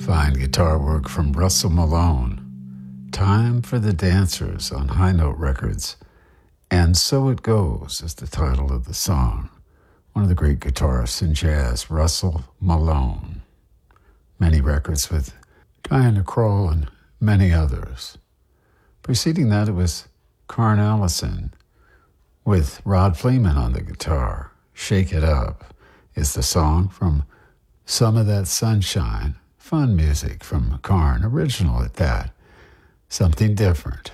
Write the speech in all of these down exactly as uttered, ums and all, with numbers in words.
Fine guitar work from Russell Malone. Time for the Dancers on High Note Records. And So It Goes is the title of the song. One of the great guitarists in jazz, Russell Malone. Many records with Diana Krall and many others. Preceding that, it was Carn Allison with Rod Fleeman on the guitar. Shake It Up is the song from Some of That Sunshine. Fun music from Carn, original at that. Something different.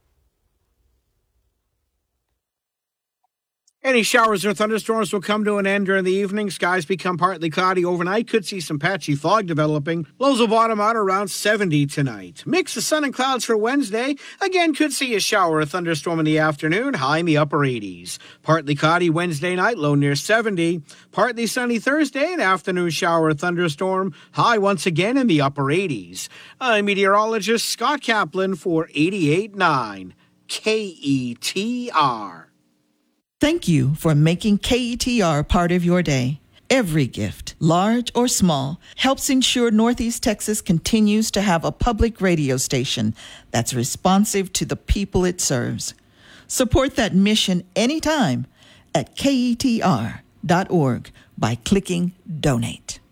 Any showers or thunderstorms will come to an end during the evening. Skies become partly cloudy overnight. Could see some patchy fog developing. Lows will bottom out around seventy tonight. Mix of sun and clouds for Wednesday. Again, could see a shower or thunderstorm in the afternoon. High in the upper eighties. Partly cloudy Wednesday night. Low near seventy. Partly sunny Thursday. An afternoon shower or thunderstorm. High once again in the upper eighties. I'm meteorologist Scott Kaplan for eighty-eight point nine K E T R. Thank you for making K E T R part of your day. Every gift, large or small, helps ensure Northeast Texas continues to have a public radio station that's responsive to the people it serves. Support that mission anytime at K E T R dot org by clicking Donate.